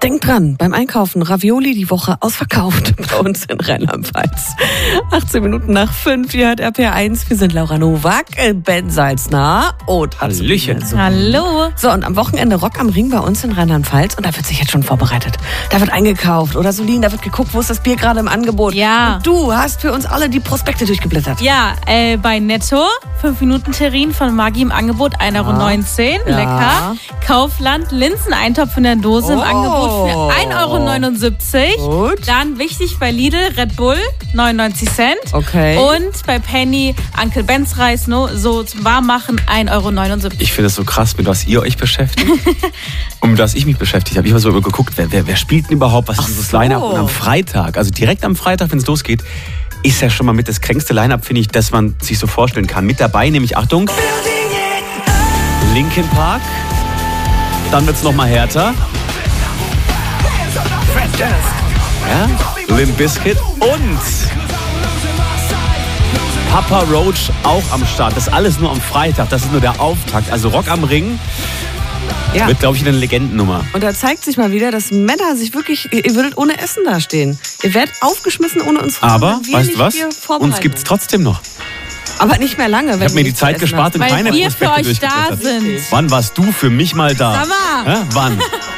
Denkt dran, beim Einkaufen Ravioli die Woche ausverkauft bei uns in Rheinland-Pfalz. 18 Minuten nach 5, ihr hört RPR1. Wir sind Laura Nowak, Ben Salzner und Hallöchen. Hallo. So, und am Wochenende Rock am Ring bei uns in Rheinland-Pfalz. Und da wird sich jetzt schon vorbereitet. Da wird eingekauft oder Solin, da wird geguckt, wo ist das Bier gerade im Angebot. Ja. Und du hast für uns alle die Prospekte durchgeblättert. Ja, bei Netto, 5-Minuten-Terrine von Maggi im Angebot, 1,19 €, lecker. Kaufland, Linseneintopf in der Dose im Angebot für 1,79 €. Gut. Dann wichtig bei Lidl, Red Bull, 99 Cent. Okay. Und bei Penny, Uncle Ben's Reis, so zum Warmmachen, 1,79 €. Ich finde es so krass, mit was ihr euch beschäftigt und mit was ich mich beschäftigt habe. Ich habe so geguckt, wer spielt denn überhaupt, was ist das Line-Up? Und am Freitag, also direkt am Freitag, wenn es losgeht, ist ja schon mal mit das kränkste Line-Up, finde ich, das man sich so vorstellen kann. Mit dabei, nämlich, Achtung, Linkin Park, dann wird es nochmal härter. Ja, Limp Bizkit und Papa Roach auch am Start. Das alles nur am Freitag, das ist nur der Auftakt. Also Rock am Ring wird, glaube ich, eine Legendennummer. Und da zeigt sich mal wieder, dass Männer sich wirklich, ihr würdet ohne Essen dastehen. Ihr werdet aufgeschmissen ohne uns. Aber, weißt du was? Hier vorbereiten. Uns gibt's trotzdem noch. Aber nicht mehr lange. Ich habe mir die Zeit gespart und Weil keine wir für Prospekte euch da durchgeblättert. sind. Wann warst du für mich mal da? Sag mal. Ja, wann?